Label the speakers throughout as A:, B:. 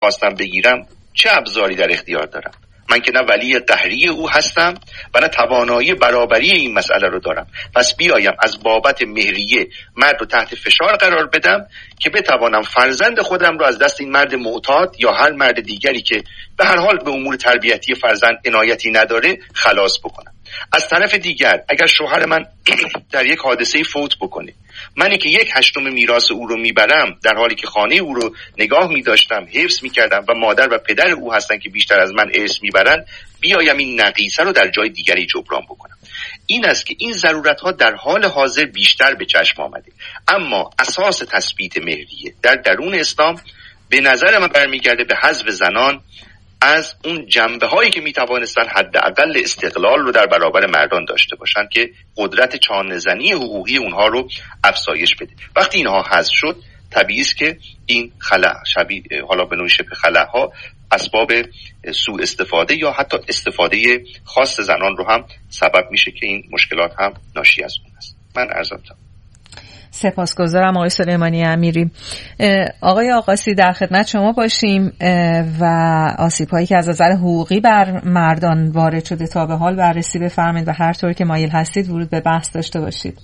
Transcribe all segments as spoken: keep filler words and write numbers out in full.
A: خواستم بگیرم چه ابزاری در اختیار دارم؟ من که نه ولی قهری او هستم و نه توانایی برابری این مسئله رو دارم. پس بیایم از بابت مهریه مرد رو تحت فشار قرار بدم که بتوانم فرزند خودم رو از دست این مرد معتاد یا هر مرد دیگری که به هر حال به امور تربیتی فرزند عنایتی نداره خلاص بکنم. از طرف دیگر اگر شوهر من در یک حادثه فوت بکنه، منی که یک هشتم میراث او رو میبرم در حالی که خانه او رو نگاه میداشتم، حفظ میکردم و مادر و پدر او هستن که بیشتر از من ارث میبرن، بیایم این نقیصه رو در جای دیگری جبران بکنم. این است که این ضرورت ها در حال حاضر بیشتر به چشم آمده، اما اساس تثبیت مهریه در درون اسلام به نظر من برمیگرده به حذف زنان از اون جنبه هایی که میتوانستن حداقل استقلال رو در برابر مردان داشته باشن که قدرت چانه‌زنی حقوقی اونها رو افزایش بده. وقتی اینها حذف شد طبیعی است که این خلأ شبیه حالا به نوع شبه خلأ ها اسباب سوء استفاده یا حتی استفاده خاص زنان رو هم سبب میشه که این مشکلات هم ناشی از اون است. من عرضم تا
B: سپاسگزارم آقای سلیمانی امیری. آقای آقاسی در خدمت شما باشیم و آسیب‌هایی که از نظر حقوقی بر مردان وارد شده تا به حال بررسی بفرمایید و هر طور که مایل هستید ورود به بحث داشته باشید.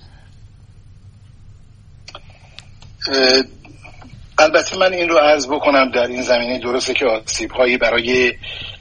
C: البته من این رو عرض بکنم در این زمینه درسته که آسیب‌هایی برای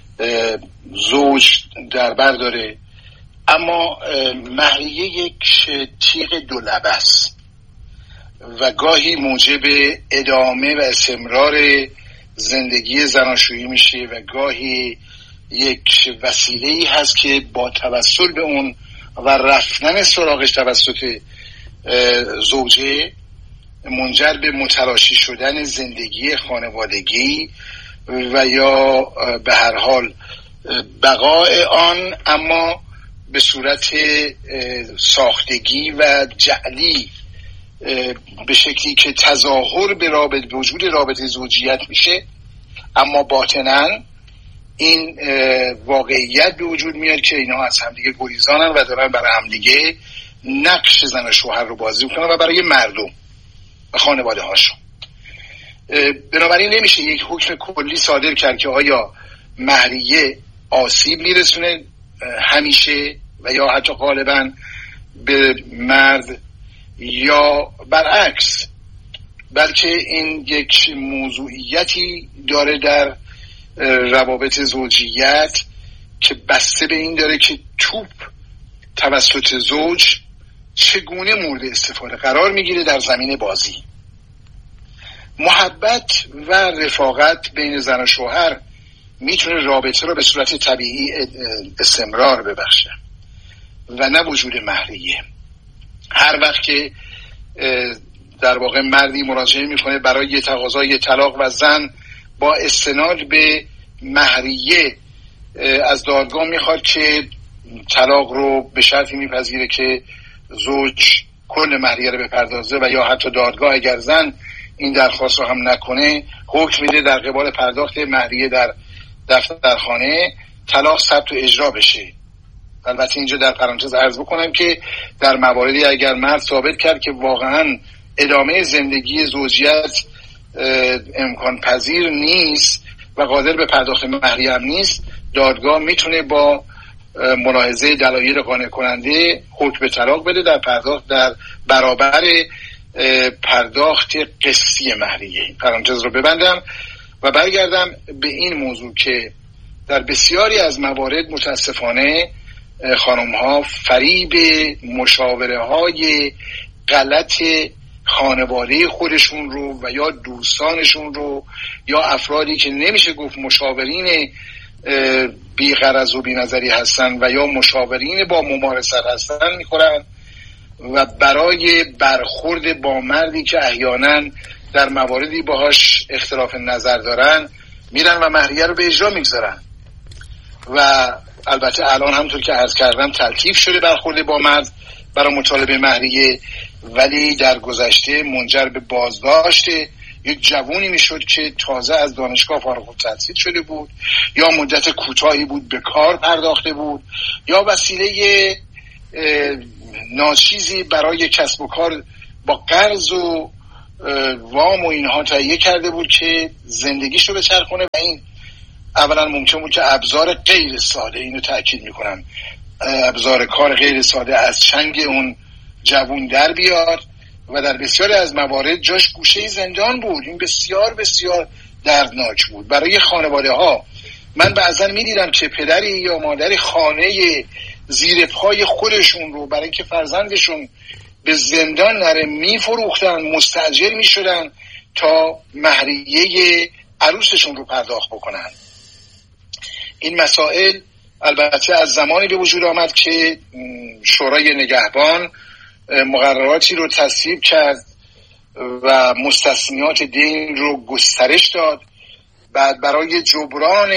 C: زوج در بر داره، اما مهریه یک تیغ دو لبه است و گاهی موجب ادامه و استمرار زندگی زناشویی میشه و گاهی یک وسیله‌ای هست که با توسل به اون و رفتن سراغش توسط زوجه منجر به متلاشی شدن زندگی خانوادگی و یا به هر حال بقای آن، اما به صورت ساختگی و جعلی به شکلی که تظاهر به رابطه وجود رابطه زوجیت میشه، اما باطناً این واقعیت به وجود میاد که اینا از همدیگه گریزانن و دارن برای همدیگه نقش زن و شوهر رو بازی میکنن و برای مردم و خانواده هاشون. بنابراین نمیشه یک حکم کلی صادر کرد که آیا مهریه آسیب میرسونه همیشه و یا حتی غالباً به مرد یا برعکس، بلکه این یک موضوعیتی داره در روابط زوجیت که بسته به این داره که توپ توسط زوج چگونه مورد استفاده قرار میگیره در زمین بازی. محبت و رفاقت بین زن و شوهر میتونه رابطه رو به صورت طبیعی استمرار ببخشه و نه وجود مهریه. هر وقت که در واقع مردی مراجعه میکنه برای تقاضای طلاق و زن با استناد به مهریه از دادگاه میخواد که طلاق رو به شرطی میپذیره که زوج کل مهریه رو بپردازه و یا حتی دادگاه اگر زن این درخواست رو هم نکنه حکم میده در قبال پرداخت مهریه در دفترخانه طلاق ثبت و اجرا بشه. البته اینجا در پرانتز عرض بکنم که در مواردی اگر مرد ثابت کرد که واقعا ادامه زندگی زوجیت امکان پذیر نیست و قادر به پرداخت مهریه هم نیست، دادگاه میتونه با ملاحظه دلایل قانع کننده حکم به طلاق بده در پرداخت در برابر پرداخت قسطی مهریه. این پرانتز رو ببندم و برگردم به این موضوع که در بسیاری از موارد متاسفانه خانم ها فریب مشاوره های غلط خانواده خودشون رو و یا دوستانشون رو یا افرادی که نمیشه گفت مشاورین بی غرض و بی نظری هستن و یا مشاورین با ممارست هستن میخورن و برای برخورد با مردی که احیانا در مواردی باهاش اختلاف نظر دارن میرن و مهریه رو به اجرا میگذارن و البته الان همونطور که عرض کردم تلطیف شده برخورد با مرد برای مطالبه مهریه، ولی در گذشته منجر به بازداشت یک جوونی میشد که تازه از دانشگاه فارغ التحصیل شده بود یا مدت کوتاهی بود به کار پرداخته بود یا وسیله ناچیزی برای کسب و کار با قرض و وام و اینها تهیه کرده بود که زندگیش رو بچرخونه و این اولا ممکن بود که ابزار غیر ساده، اینو تأکید میکنم، ابزار کار غیر ساده از چنگ اون جوون در بیاد و در بسیاری از موارد جاش گوشه زندان بود. این بسیار بسیار دردناک بود برای خانواده ها. من بعضا میدیدم که پدری یا مادری خانه زیر پای خودشون رو برای اینکه فرزندشون به زندان نره میفروختن، مستاجر میشدن تا مهریه عروسشون رو پرداخت بکنن. این مسائل البته از زمانی به وجود آمد که شورای نگهبان مقرراتی رو تصویب کرد و مستثنیات دین رو گسترش داد. بعد برای جبران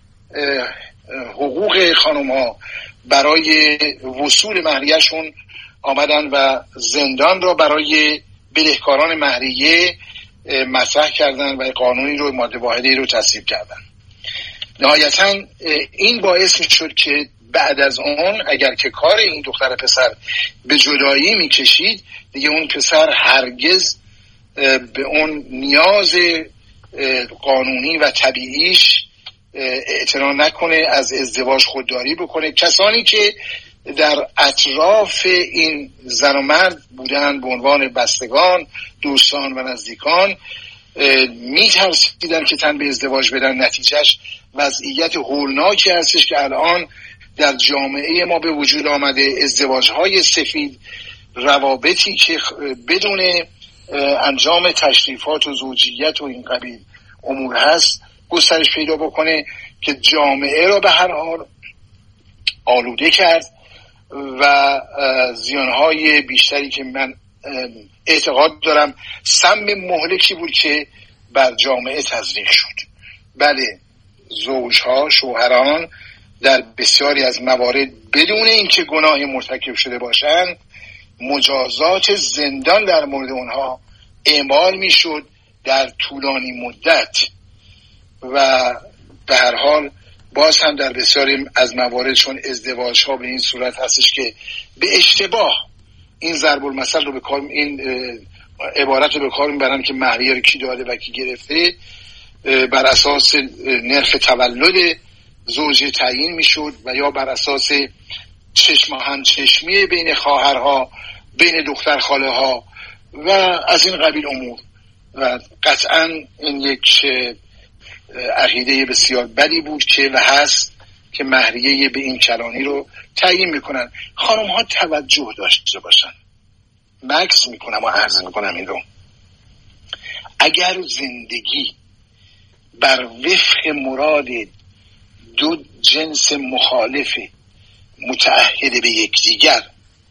C: حقوق خانم ها برای وصول مهریه‌شون آمدن و زندان را برای بدهکاران مهریه مطرح کردن و قانونی رو، ماده واحده رو تصویب کردن. نهایتا این باعث می شد که بعد از اون اگر که کار این دختر پسر به جدایی می کشید، دیگه اون پسر هرگز به اون نیاز قانونی و طبیعیش اعتنا نکنه، از ازدواج خودداری بکنه. کسانی که در اطراف این زن و مرد بودن به عنوان بستگان، دوستان و نزدیکان می ترسیدن که تن به ازدواج بدن. نتیجهش وضعیت هولناکی هستش که الان در جامعه ما به وجود آمده. ازدواج‌های سفید، روابطی که بدون انجام تشریفات و زوجیت و این قبیل امور هست گسترش پیدا بکنه که جامعه را به هر حال آلوده کرد و زیانهای بیشتری که من اعتقاد دارم سم مهلکی بود که بر جامعه تزریق شد. بله، زوجها، شوهران در بسیاری از موارد بدون اینکه گناهی مرتکب شده باشند مجازات زندان در مورد اونها اعمال میشد در طولانی مدت و به هر حال باز هم در بسیاری از موارد چون ازدواج ها به این صورت هستش که به اشتباه این ضرب المثل رو به کار، این عبارت رو به کار میبرن که مهریه رو کی داده و کی گرفته، بر اساس نرخ تولد زوجه تعیین میشد و یا بر اساس چشم هم چشمی بین خواهرها، بین دختر خاله ها و از این قبیل امور. و قطعا این یک عقیده بسیار بدی بود که و هست که مهریه به این کلانی رو تعیین میکنن. خانم ها توجه داشته باشن. مکس میکنم و عرض میکنم این رو، اگر زندگی بر وفق مراد دو جنس مخالف متعهد به یکدیگر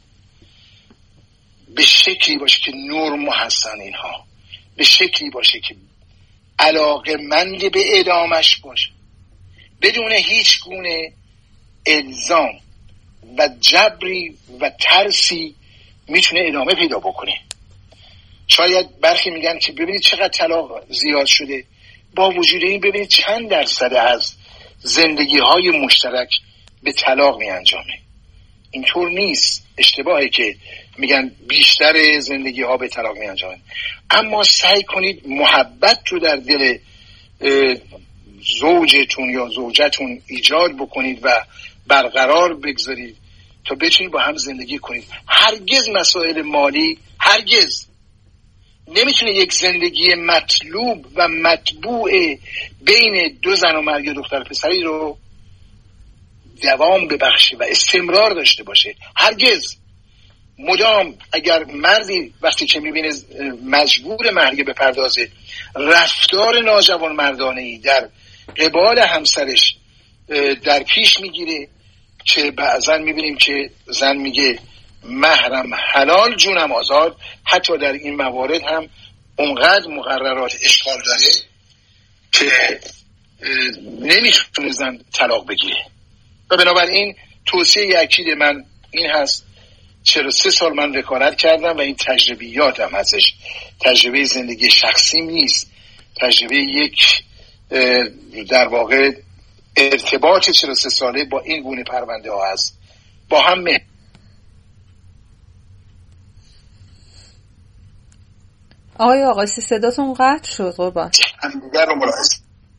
C: به شکلی باشه که نرم هستن، اینها به شکلی باشه که علاقه مند به ادامش باشه، بدون هیچ گونه الزام و جبری و ترسی میتونه ادامه پیدا بکنه. شاید برخی میگن که ببینید چقدر طلاق زیاد شده، با وجود این ببینید چند درصد از زندگی های مشترک به طلاق می انجامه. اینطور نیست، اشتباهه که میگن بیشتر زندگی ها به طلاق می انجامه. اما سعی کنید محبت رو در دل زوجتون یا زوجتون ایجاد بکنید و برقرار بگذارید تا بتونید با هم زندگی کنید. هرگز مسائل مالی هرگز نمیتونه یک زندگی مطلوب و مطبوع بین دو زن و مرد یا دختر پسری رو دوام ببخشه و استمرار داشته باشه. هرگز. مدام اگر مردی وقتی که میبینه مجبور مهریه بپردازه رفتار ناجوان مردانه‌ای در قبال همسرش در پیش میگیره که بعضا میبینیم که زن میگه مهرم حلال جونم آزاد، حتی در این موارد هم اونقدر مقررات اشکال داره که نمیتونه زن طلاق بگیره. و بنابراین توصیه اکید من این هست، چهل و سه سال من وکالت کردم و این تجربیاتم هستش، تجربه زندگی شخصی نیست، تجربه یک در واقع ارتباط چهل و سه ساله با این گونه پرونده ها هست. با هم
B: آقای آقاسی صداتون قطع شد قربان.
C: همدیگر رو ملاحظه.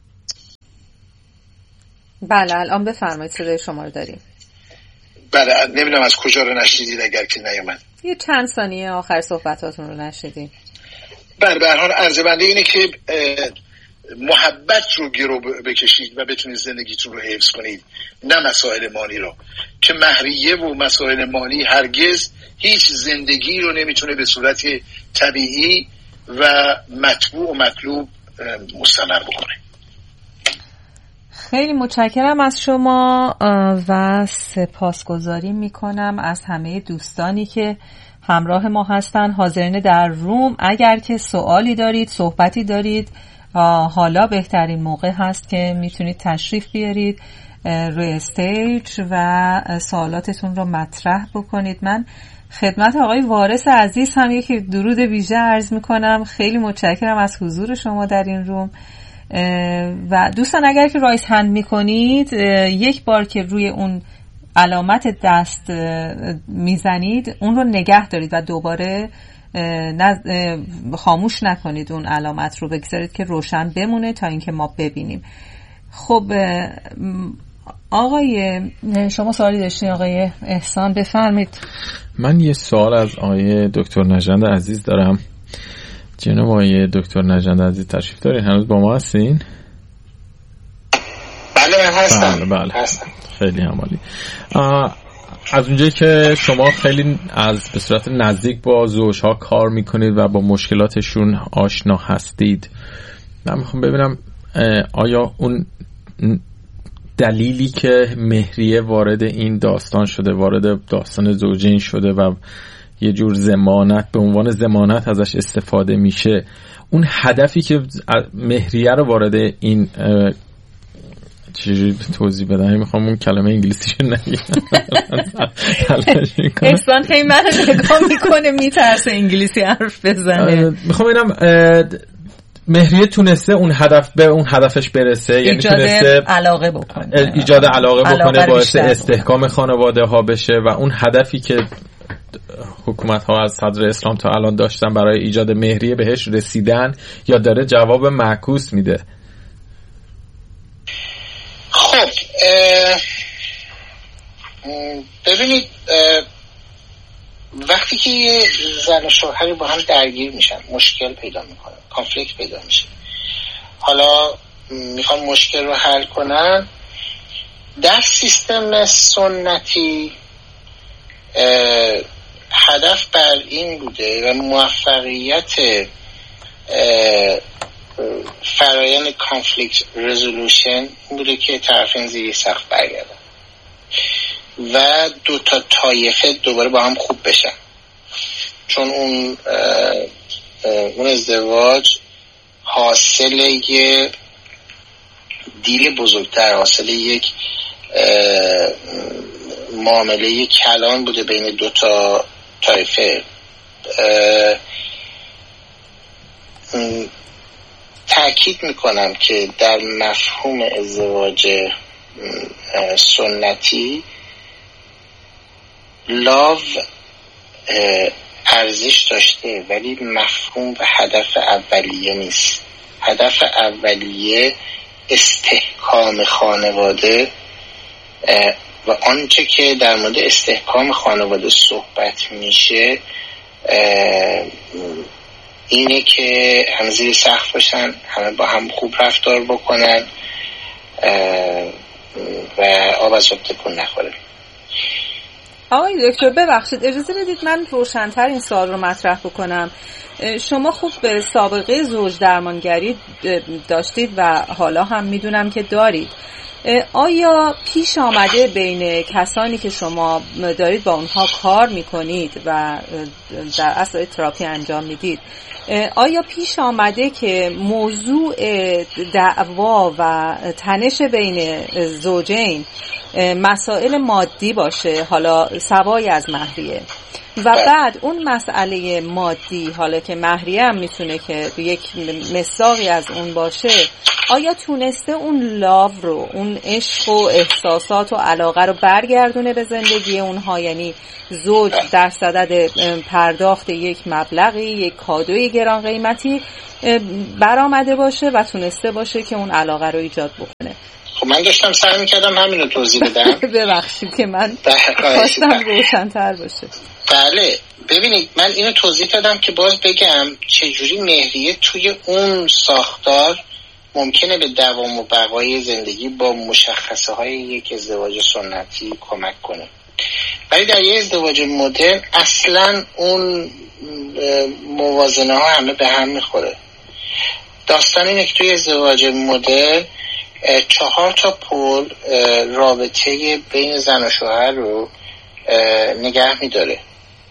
B: بله الان بفرمایید صدای شما رو داریم.
C: بله نمیدونم از کجا رو نشنیدید اگر که نیومد.
B: یه چند ثانیه آخر صحبتاتون رو نشنیدیم.
C: بله به هر حال عرض بنده اینه که محبت رو گرو بکشید و بتونید زندگیتون رو حفظ کنید، نه مسائل مالی رو، که مهریه و مسائل مالی هرگز هیچ زندگی رو نمیتونه به صورت طبیعی و مطبوع و مطلوب مستمر بکنه.
B: خیلی متشکرم از شما و سپاسگزاری میکنم از همه دوستانی که همراه ما هستن حاضرین در روم. اگر که سوالی دارید، صحبتی دارید، حالا بهترین موقع هست که میتونید تشریف بیارید روی استیج و سوالاتتون رو مطرح بکنید. من خدمت آقای وارث عزیز هم یک درود ویژه عرض میکنم. خیلی متشکرم از حضور شما در این روم و دوستان اگر که رایز هند میکنید یک بار که روی اون علامت دست میزنید اون رو نگه دارید و دوباره خاموش نکنید، اون علامت رو بگذارید که روشن بمونه تا اینکه ما ببینیم. خب آقای شما سوالی داشتین آقای احسان، بفرمید.
D: من یه سوال از آقای دکتر نژند عزیز دارم. جناب آقای دکتر نژند عزیز تشریف دارین؟ هنوز با ما هستین؟
C: بله من هستم.
D: بله بله هستم. خیلی عالی. از اونجایی که شما خیلی از به صورت نزدیک با زوجها کار میکنید و با مشکلاتشون آشنا هستید، من میخوام ببینم آیا اون دلیلی که مهریه وارد این داستان شده، وارد داستان زوجین شده و یه جور ضمانت به عنوان ضمانت ازش استفاده میشه، اون هدفی که مهریه رو وارد این چجوری توضیح بدم؟ میخوام اون کلمه انگلیسیشو نگم.
B: احسان هی من نگاه میکنه میترسه انگلیسی حرف بزنه.
D: میخوام ببینم مهریه تونسته اون هدف به اون هدفش برسه، یعنی تونسته
B: علاقه بکنه،
D: ایجاد علاقه بکنه، باعث استحکام خانواده ها بشه و اون هدفی که حکومت ها از صدر اسلام تا الان داشتن برای ایجاد مهریه بهش رسیدن یا داره جواب معکوس میده؟
C: خب ببینید وقتی که یه زن و شوهری با هم درگیر میشن، مشکل پیدا میکنن، کانفلیکت پیدا میشه، حالا میخوان مشکل رو حل کنن، در سیستم سنتی هدف بر این بوده و موفقیت فرایند کانفلیکت رزولوشن این بوده که طرفین زیر سقف برگردن و دو تا طایفه دوباره با هم خوب بشن، چون اون اون ازدواج حاصل یه دیل بزرگتر، حاصل یک معامله کلان بوده بین دو تا طایفه. تأکید میکنم که در مفهوم ازدواج سنتی لاو ارزش داشته ولی مفهوم و هدف اولیه نیست. هدف اولیه استحکام خانواده و آنچه که در مورد استحکام خانواده صحبت میشه اینه که همه زیر سقف باشن، همه با هم خوب رفتار بکنن و آب از آب تکون نخوره.
B: آقای دکتر ببخشید اجازه بدید من روشن‌تر این سوال رو مطرح بکنم. شما خوب به سابقه زوج درمانگری داشتید و حالا هم میدونم که دارید. آیا پیش آمده بین کسانی که شما دارید با اونها کار میکنید و در اصل تراپی انجام میدید، آیا پیش آمده که موضوع دعوا و تنش بین زوجین مسائل مادی باشه، حالا سوای از مهریه، و بعد اون مسئله مادی، حالا که مهریه هم میتونه که یک مصداقی از اون باشه، آیا تونسته اون لاو رو، اون عشق و احساسات و علاقه رو برگردونه به زندگی اونها؟ یعنی زوج در صدد پرداخت یک مبلغی، یک کادوی گران قیمتی برآمده باشه و تونسته باشه که اون علاقه رو ایجاد بکنه.
C: خب من داشتم سعی می‌کردم همین رو توضیح بدم.
B: ببخشید که من خواستم روشن‌تر باشه.
C: بله ببینید، من اینو توضیح دادم که باز بگم چجوری مهریه توی اون ساختار ممکنه به دوام و بقای زندگی با مشخصه های یک ازدواج سنتی کمک کنه. ولی در یه ازدواج مدرن اصلا اون موازنه ها همه به هم میخوره. داستان اینه که توی ازدواج مدرن چهار تا پل رابطه بین زن و شوهر رو نگه میداره: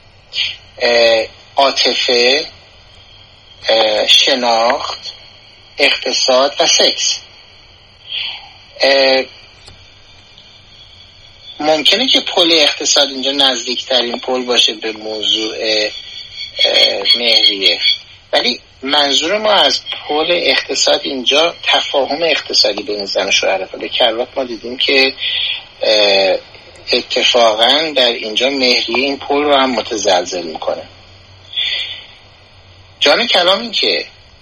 C: عاطفه، شناخت، اقتصاد و سکس. ممکنه که پل اقتصاد اینجا نزدیکترین پل باشه به موضوع مهریه، ولی منظور ما از پل اقتصاد اینجا تفاهم اقتصادی بین زن و شوهره. به کلوات ما دیدیم که اتفاقا در اینجا مهریه این پل رو هم متزلزل میکنه. جان کلام این که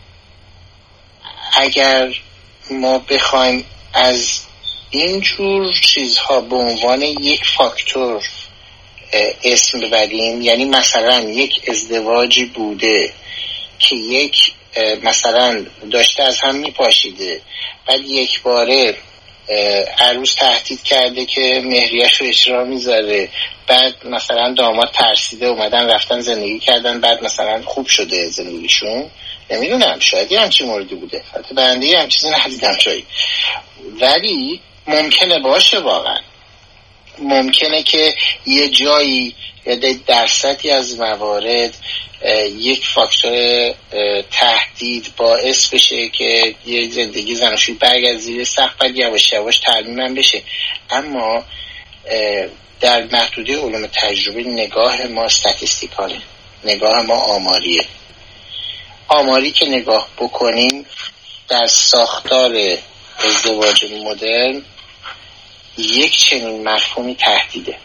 C: اگر ما بخوایم از اینجور چیزها به عنوان یک فاکتور اسم ببریم، یعنی مثلا یک ازدواجی بوده که یک مثلا داشته از هم میپاشیده، بعد یک باره عروس تهدید کرده که مهریه‌اش رو اجرا میذاره، بعد مثلا داماد ترسیده اومدن رفتن زندگی کردن، بعد مثلا خوب شده زندگیشون. نمیدونم، شاید یه همچین موردی بوده، حتی برنده یه همچیزی ندیدم جایی، ولی ممکنه باشه. واقعا ممکنه که یه جایی یا درصدی از موارد یک فاکتور تهدید باعث بشه که یه زندگی زناشویی برگرد زیر سقف، بعد یواش یواش ترمیم بشه. اما در محدوده علوم تجربی نگاه ما استاتیستیکاله، نگاه ما آماریه. آماری که نگاه بکنیم در ساختار ازدواج مدرن یک چنین مفهومی تهدیده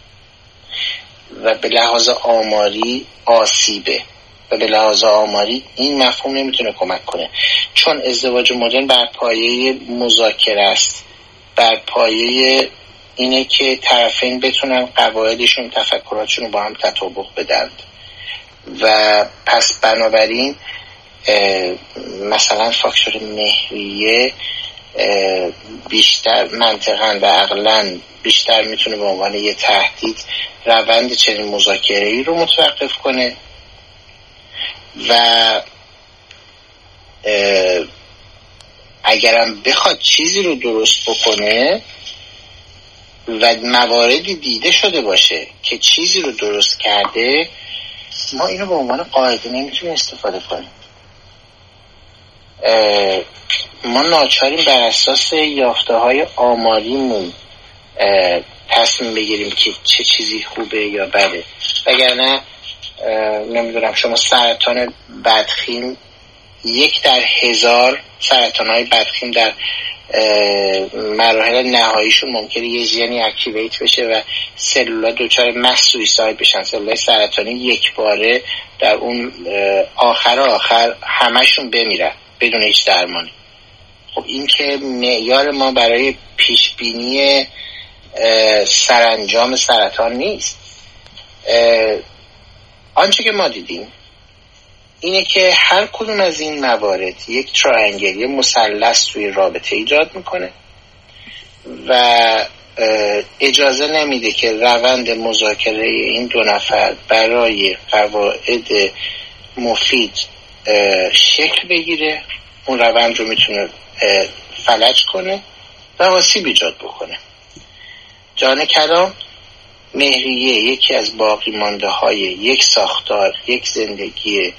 C: و به لحاظ آماری آسیبه و به لحاظ آماری این مفهوم نمیتونه کمک کنه، چون ازدواج مدرن بر پایه مذاکره است، بر پایه اینه که طرفین بتونن قواعدشون، تفکراتشون رو با هم تطابق بدن و پس بنابراین مثلا فاکتور مهریه بیشتر منطقاً و عقلاً بیشتر میتونه به عنوان یه تهدید روند چنین مذاکره‌ای رو متوقف کنه و اگرم بخواد چیزی رو درست بکنه و مواردی دیده شده باشه که چیزی رو درست کرده، ما اینو به عنوان قاعده نمیتونیم استفاده کنیم. ما ناچاریم بر اساس یافته‌های آماریمون تصمیم بگیریم که چه چیزی خوبه یا بده. وگرنه نمیدونم، شما سرطان بدخیم یک در هزار سرطان‌های بدخیم در مراحل نهاییشون ممکنه یه ژنی اکتیویت بشه و سلولا دوچار مس سویساید بشن، سلولای سرطانی یک باره در اون آخر آخر همشون بمیرن بدون هیچ درمانی. خب این که معیار ما برای پیش بینی سرانجام سرطان نیست. آنچه که ما دیدیم اینه که هر کدوم از این موارد یک تراینگل، یک مثلث توی رابطه ایجاد میکنه و اجازه نمیده که روند مذاکره این دو نفر برای قواعد مفید شکل بگیره. اون روند رو میتونه فلج کنه و آسیب ایجاد بکنه. جان کلام، مهریه یکی از باقی مانده های یک ساختار، یک زندگی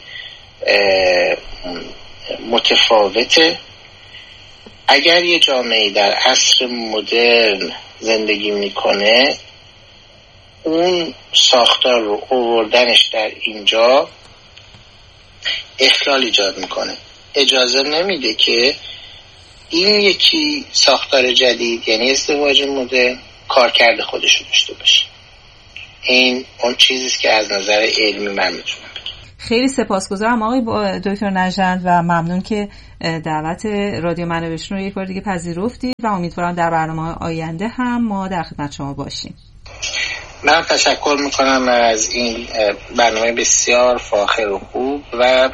C: متفاوته. اگر یه جامعه در عصر مدرن زندگی میکنه، اون ساختار رو آوردنش در اینجا اخلال ایجاد میکنه. اجازه نمیده که
E: این یکی ساختار جدید، یعنی ازدواج مدرن، کارکرد خودشو داشته باشه. این اون چیزیست که از نظر علمی من میتونم بگم.
B: خیلی سپاسگزارم آقای دکتر نژند و ممنون که دعوت رادیو منابعشون رو یک بار دیگه پذیرفتید و امیدوارم در برنامه آینده هم ما در خدمت شما باشیم.
E: من تشکر میکنم از این برنامه بسیار فاخر و خوب و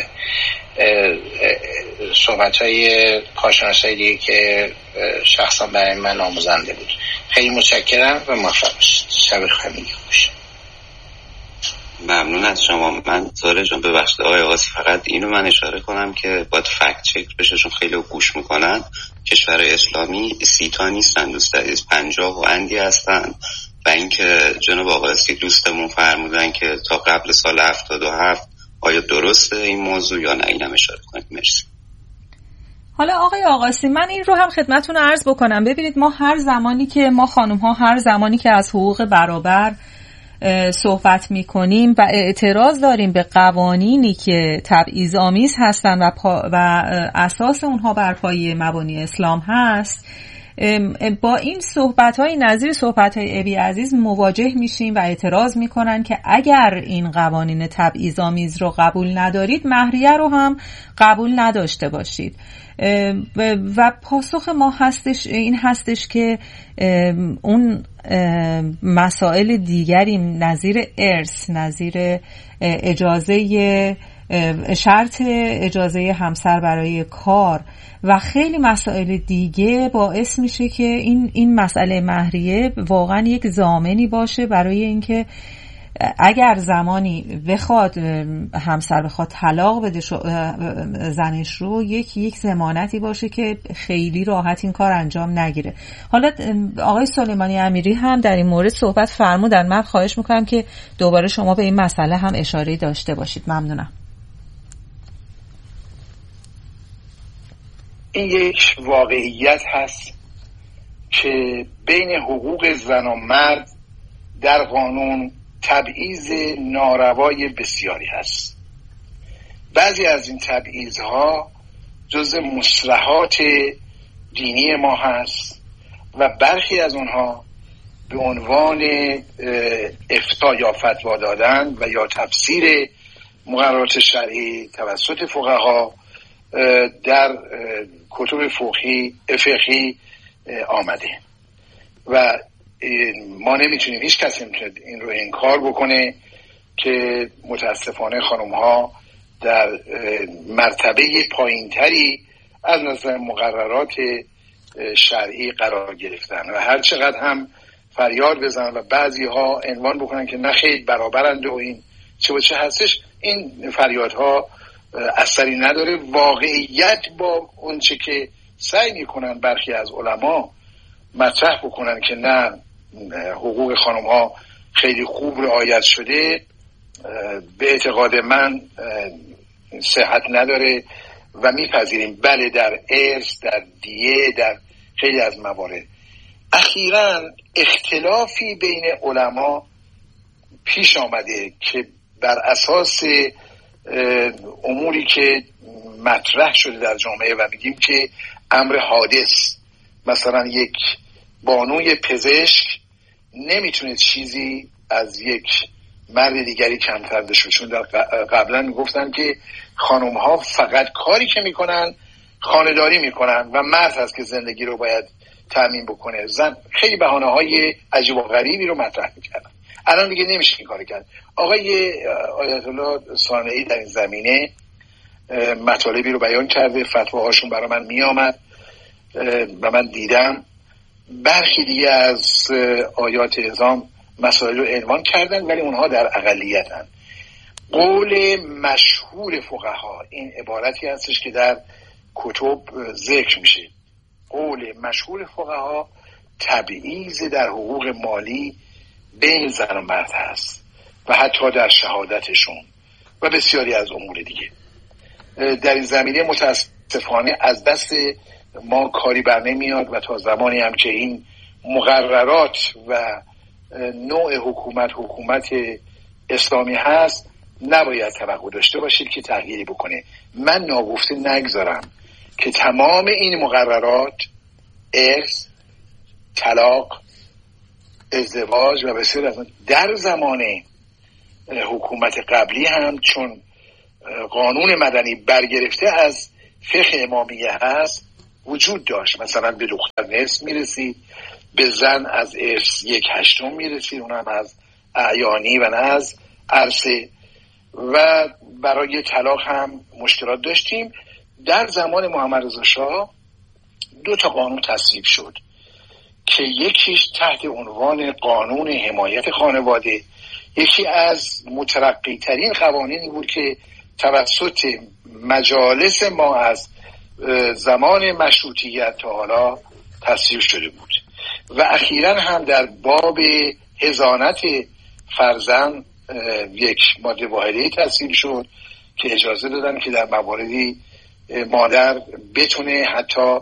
E: صحبت‌های کارشناسای دیگه که شخصا برای من آموزنده بود. خیلی متشکرم و موفق باشید. شب همگی خوش.
F: ممنون از شما. من زاره جان ببخشید آقای آقاسی، فقط اینو من اشاره کنم که باید فکت چک بشه چون خیلی گوش میکنن. کشور اسلامی سی تا نیستن دوست عزیز، پنجاه و اندی هستن و اینکه جناب آقاسی دوستمون فرمودن که تا قبل سال هفتاد و هفت آیا درسته این موضوع یا نه، اینم اشاره کنید. مرسی.
B: حالا آقای آقاسی من این رو هم خدمتتون عرض بکنم. ببینید ما هر زمانی که ما خانم ها هر زمانی که از حقوق برابر صحبت میکنیم و اعتراض داریم به قوانینی که تبعیض‌آمیز هستن و, پا و اساس اونها بر پایه مبانی اسلام هست، با این صحبت‌های نظیر صحبت‌های ابی عزیز مواجه میشیم و اعتراض میکنن که اگر این قوانین تبعیض‌آمیز رو قبول ندارید، مهریه رو هم قبول نداشته باشید. و پاسخ ما هستش این هستش که اون مسائل دیگری نظیر ارث، نظیر اجازه شرط اجازه همسر برای کار و خیلی مسائل دیگه باعث میشه که این این مسئله مهریه واقعا یک ضامنی باشه برای اینکه اگر زمانی بخواد همسر بخواد طلاق بده زنش رو، یک یک ضمانتی باشه که خیلی راحت این کار انجام نگیره. حالا آقای سلیمانی امیری هم در این مورد صحبت فرمودن. من خواهش میکنم که دوباره شما به این مسئله هم اشاره داشته باشید. ممنونم.
C: این یک واقعیت هست که بین حقوق زن و مرد در قانون تبعیض ناروای بسیاری هست. بعضی از این تبعیض‌ها جزء مصلحات دینی ما هست و برخی از اونها به عنوان افتاء یا فتوا دادن و یا تفسیر مقررات شرعی توسط فقها در کتب فقهی فقهی آمده و ما نمیتونیم، هیچ کسی نمیتونه این رو انکار بکنه که متاسفانه خانم ها در مرتبه پایینتری از نظر مقررات شرعی قرار گرفتن و هر چقدر هم فریاد بزنن و بعضی ها عنوان بکنن که نه خیلی برابرند و این چه و چه هستش، این فریادها اثری نداره. واقعیت با اون چه که سعی میکنن برخی از علما مطرح بکنن که نه حقوق خانم ها خیلی خوب رعایت شده، به اعتقاد من صحت نداره و میپذیریم بله در ارث، در دیه، در خیلی از موارد. اخیراً اختلافی بین علما پیش آمده که بر اساس اموری که مطرح شده در جامعه و میگیم که امر حادث، مثلا یک بانوی پزشک نمیتونه چیزی از یک مرد دیگری کمتر بشه، چون در قبلا میگفتن که خانم ها فقط کاری که میکنن خانه‌داری میکنن و مرد هست که زندگی رو باید تامین بکنه. زن خیلی بهانه های عجیب و غریبی رو مطرح میکردن. الان دیگه نمیشه این کار کرد. آقای آیت الله صانعی در این زمینه مطالبی رو بیان کرده، فتواهاشون برای من میامد و من دیدم. برخی دیگه از آیات اعظام مسائل رو عنوان کردن ولی اونها در اقلیتن. قول مشهور فقها این عبارتی هستش که در کتب ذکر میشه. قول مشهور فقها تبعیض در حقوق مالی بین زن و مرد هست و حتی در شهادتشون و بسیاری از امور دیگه. در این زمینه متاسفانه از دست ما کاری بر نمیاد و تا زمانی هم که این مقررات و نوع حکومت حکومت اسلامی هست نباید توقع داشته باشید که تغییری بکنه. من ناگفته نگذارم که تمام این مقررات، ارث، طلاق، ازدواج و بسیار از در زمان حکومت قبلی هم چون قانون مدنی برگرفته از فقه امامیه هست وجود داشت. مثلا به دختر نصف میرسید، به زن از ارث یک هشتم میرسید، اونم از اعیانی و نه از عرصه، و برای طلاق هم مشکلات داشتیم. در زمان محمد رضا شاه دو تا قانون تصویب شد که یکیش تحت عنوان قانون حمایت خانواده، یکی از مترقی ترین قوانینی بود که توسط مجالس ما از زمان مشروطیت تا حالا تصویب شده بود و اخیراً هم در باب حضانت فرزند یک ماده واحده تصویب شد که اجازه دادن که در مواردی مادر بتونه حتی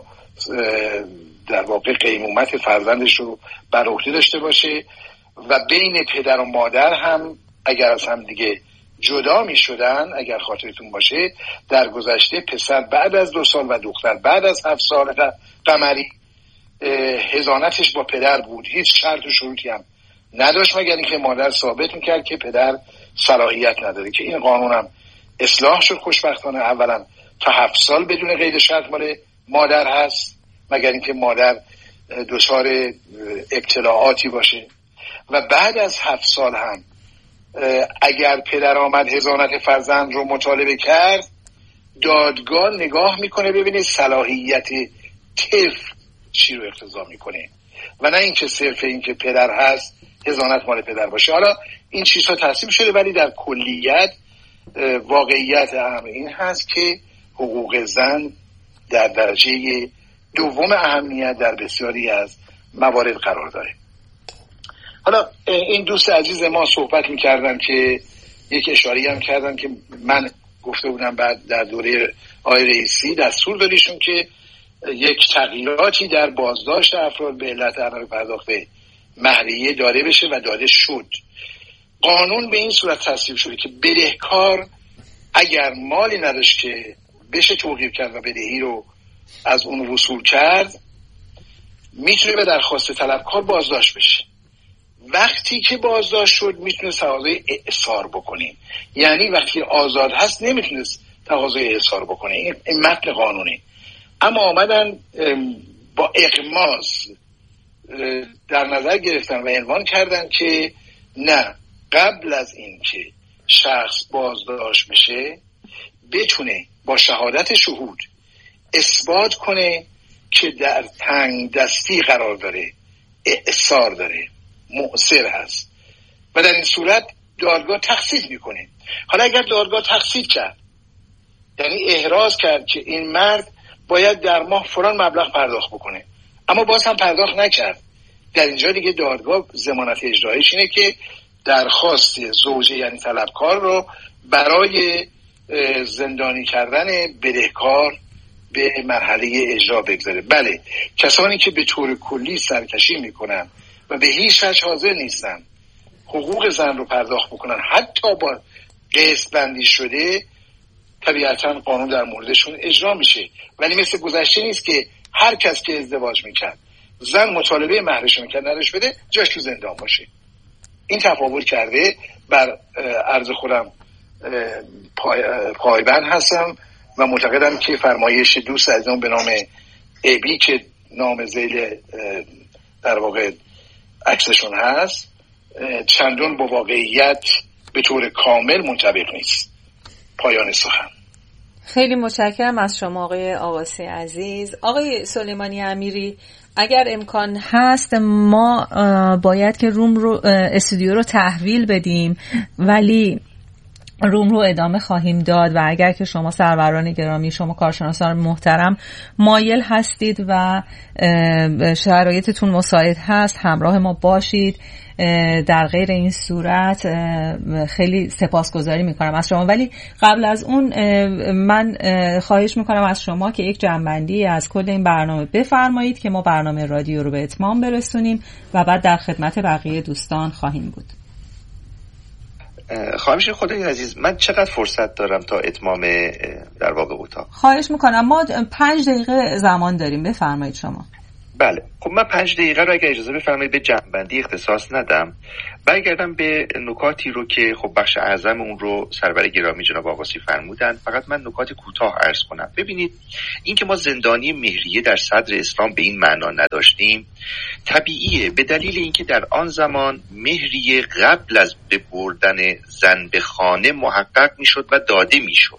C: در واقع قیمومت فرزندش رو بر عهده داشته باشه و بین پدر و مادر هم اگر از هم دیگه جدا می شدن، اگر خاطرتون باشه در گذشته پسر بعد از دو سال و دختر بعد از هفت سال قمری حضانتش با پدر بود، هیچ شرط و شروطی هم نداشت مگر اینکه مادر ثابت میکرد که پدر صلاحیت نداره، که این قانون هم اصلاح شد خوشبختانه. اولا تا هفت سال بدون قید شرط مال مادر هست مگر اینکه مادر دچار ابتلاعاتی باشه، و بعد از هفت سال هم اگر پدر آمد حضانت فرزند رو مطالبه کرد، دادگاه نگاه میکنه ببینه صلاحیت طفل چی رو اقتضا میکنه و نه اینکه صرف این که پدر هست حضانت مال پدر باشه. حالا این چیزها تصویب شده ولی در کلیت واقعیت اهم این هست که حقوق زن در درجه دوم اهمیت در بسیاری از موارد قرار داره. حالا این دوست عزیز ما صحبت میکردن که یک اشاری هم کردن که من گفته بودم بعد در دوره آقای رئیسی دستور داریشون که یک تغییراتی در بازداشت افراد به علت عدم پرداخت مهریه داده بشه و داده شد. قانون به این صورت تصویب شده که بدهکار اگر مالی نداشت که بشه توقیف کرد و بدهی رو از اون وصول کرد، میتونه به درخواست طلبکار بازداشت بشه. وقتی که بازداشت شد میتونه تقاضای اعصار بکنه، یعنی وقتی آزاد هست نمیتونه تقاضای اعصار بکنه. این متن قانونه. اما آمدن با اغماض در نظر گرفتن و عنوان کردن که نه، قبل از این که شخص بازداشت بشه بتونه با شهادت شهود اثبات کنه که در تنگ دستی قرار داره، اعصار داره، مؤثر هست و در این صورت دادگاه تقصیر میکنه. حالا اگر دادگاه تقصیر کرد، یعنی احراز کرد که این مرد باید در ماه فلان مبلغ پرداخت بکنه اما باز هم پرداخت نکرد، در اینجا دیگه دادگاه ضمانت اجرایش اینه که درخواست زوجه یعنی طلبکار رو برای زندانی کردن بدهکار به مرحله اجرا بگذاره. بله، کسانی که به طور کلی سرکشی میکنن و به هیچ وجه حاضر نیستن حقوق زن رو پرداخت بکنن حتی با قسط بندی شده، طبیعتا قانون در موردشون اجرا میشه. ولی مثل گذشته نیست که هر کس که ازدواج میکرد زن مطالبه مهرش میکرد نداشت بده جاش تو زندان باشه. این تفاوت کرده. بر عرض خودم پای پایبند هستم و معتقدم که فرمایش دوست عزیزم به نام ابی که نام ذیل در واقع عکسشون هست چندون با واقعیت به طور کامل منطبق نیست. پایان سخن.
B: خیلی متشکرم از شما آقای آقاسی عزیز. آقای سلیمانی امیری، اگر امکان هست ما باید که روم رو استودیو رو تحویل بدیم ولی روم رو ادامه خواهیم داد و اگر که شما سروران گرامی، شما کارشناسان محترم مایل هستید و شرایطتون مساعد هست همراه ما باشید، در غیر این صورت خیلی سپاسگزاری میکنم از شما. ولی قبل از اون من خواهش میکنم از شما که یک جمع‌بندی از کل این برنامه بفرمایید که ما برنامه رادیو رو به اتمام برسونیم و بعد در خدمت بقیه دوستان خواهیم بود.
A: خواهم شیر خدای عزیز، من چقدر فرصت دارم تا اتمام در واقع اتاق؟
B: خواهش میکنم، ما پنج دقیقه زمان داریم، بفرمایید شما.
A: بله خب من پنج دقیقه رو اگر اجازه بفرمایید به جمع‌بندی اختصاص ندم، برگردم به نکاتی رو که خب بخش اعظم اون رو سرور گرامی جناب آقاسی فرمودن. فقط من نکات کوتاه عرض کنم. ببینید این که ما زندانی مهریه در صدر اسلام به این معنا نداشتیم طبیعیه، به دلیل اینکه در آن زمان مهریه قبل از بردن زن به خانه محقق میشد و داده میشد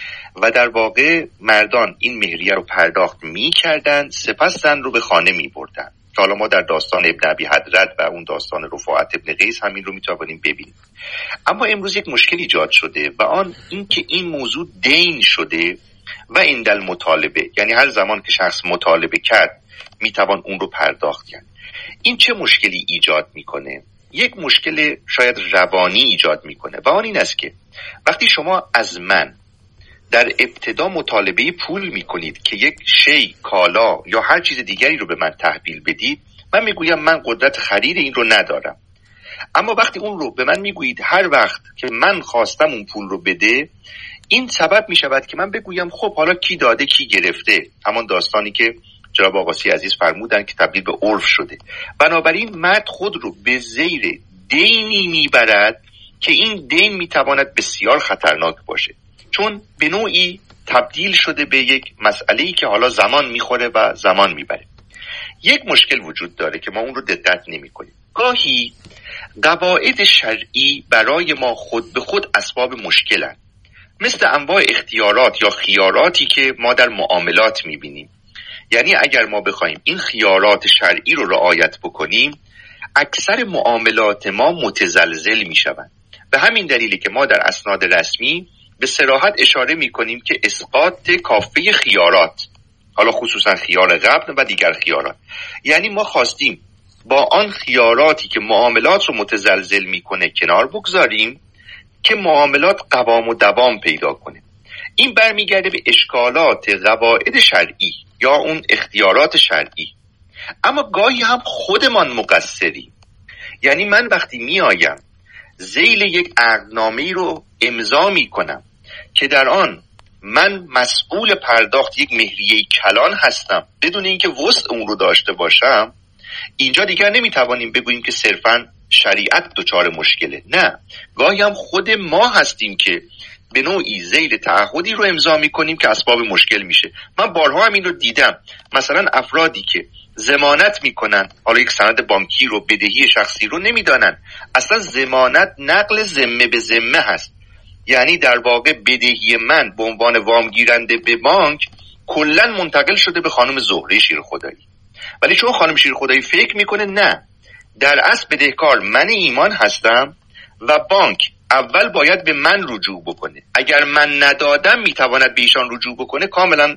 A: و در واقع مردان این مهریه رو پرداخت می‌کردند، سپس زن رو به خانه می‌بردند. حالا ما در داستان ابن ابی حضرت و اون داستان رفاعت ابن قیس همین رو می‌توانیم ببینیم. اما امروز یک مشکل ایجاد شده و آن این که این موضوع دین شده و عند المطالبه، یعنی هر زمان که شخص مطالبه کرد میتوان اون رو پرداخت کرد. این چه مشکلی ایجاد میکنه؟ یک مشکل شاید روانی ایجاد میکنه و آن این است که وقتی شما از من در ابتدا مطالبه پول میکنید که یک شی، کالا یا هر چیز دیگری رو به من تحویل بدید، من میگویم من قدرت خرید این رو ندارم. اما وقتی اون رو به من میگویید هر وقت که من خواستم اون پول رو بده، این سبب میشود که من بگویم خب حالا کی داده کی گرفته، همان داستانی که جناب آقاسی عزیز فرمودن که تبدیل به عرف شده. بنابراین مرد خود رو به زیر دینی میبرد که این دین میتواند بسیار خطرناک باشه، چون به نوعی تبدیل شده به یک مسئله‌ای که حالا زمان میخوره و زمان میبره. یک مشکل وجود داره که ما اون رو دقت نمی‌کنیم. گاهی قواعد شرعی برای ما خود به خود اسباب مشکلن، مثل انواع اختیارات یا خیاراتی که ما در معاملات میبینیم. یعنی اگر ما بخوایم این خیارات شرعی رو رعایت بکنیم، اکثر معاملات ما متزلزل میشوند. به همین دلیلی که ما در اسناد رسمی به صراحت اشاره میکنیم که اسقاط کافه خیارات، حالا خصوصا خیار قبل و دیگر خیارات، یعنی ما خواستیم با آن خیاراتی که معاملات رو متزلزل میکنه کنار بگذاریم که معاملات قوام و دوام پیدا کنه. این برمیگرده به اشکالات قواعد شرعی یا اون اختیارات شرعی. اما گاهی هم خودمان مقصری، یعنی من وقتی میایم ذیل یک عقدنامه‌ای رو امضا میکنم که در آن من مسئول پرداخت یک مهریه کلان هستم بدون اینکه وسع اون رو داشته باشم، اینجا دیگر نمیتوانیم بگوییم که صرفاً شریعت دچار مشکله. نه، گاهی هم خود ما هستیم که به نوعی ذیل تعهدی رو امضا میکنیم که اسباب مشکل میشه. من بارها هم این رو دیدم، مثلا افرادی که ضمانت میکنن، حالا یک سند بانکی رو، بدهی شخصی رو نمیدانن، اصلا ضمانت نقل ذمه به ذمه هست، یعنی در واقع بدهی من به عنوان وام گیرنده به بانک کلا منتقل شده به خانم زهره شیرخدایی، ولی چون خانم شیرخدایی فکر میکنه نه، در اصل بدهکار من ایمان هستم و بانک اول باید به من رجوع بکنه، اگر من ندادم میتواند به ایشان رجوع بکنه، کاملا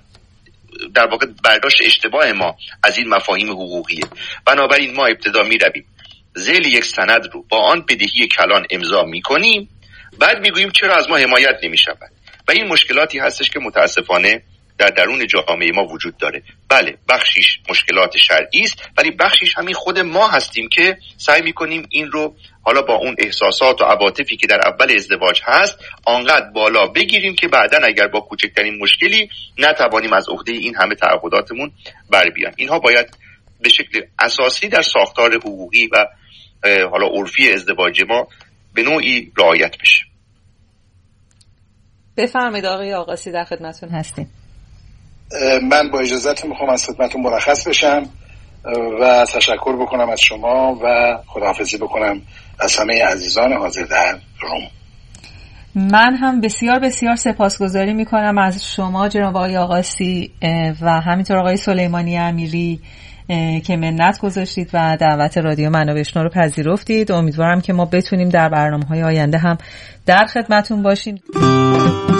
A: در واقع برداشت اشتباه ما از این مفاهیم حقوقیه. بنابراین ما ابتدا میرویم ذیل یک سند رو با آن بدهی کلان امضا میکنیم، بعد میگوییم چرا از ما حمایت نمیشود. و این مشکلاتی هستش که متاسفانه در درون جامعه ما وجود داره. بله، بخشیش مشکلات شرعی است، ولی بخشیش همین خود ما هستیم که سعی میکنیم این رو حالا با اون احساسات و عواطفی که در اول ازدواج هست آنقدر بالا بگیریم که بعداً اگر با کوچکترین مشکلی نتوانیم از عهده این همه تعهداتمون بر بیایم. اینها باید به شکل اساسی در ساختار حقوقی و حالا عرفی ازدواج ما به نوعی رعایت بشه.
B: بفرمایید آقای آقاسی، در خدمتتون هستیم.
C: من با اجازهتون میخوام از خدمتتون مرخص بشم و تشکر بکنم از شما و خداحافظی بکنم از همه عزیزان حاضر در روم.
B: من هم بسیار بسیار سپاسگزاری میکنم از شما جناب آقای آقاسی و همینطور آقای سلیمانی امیری که منت گذاشتید و دعوت رادیو منابع‌شنو رو پذیرفتید. امیدوارم که ما بتونیم در برنامه‌های آینده هم در خدمتتون باشیم.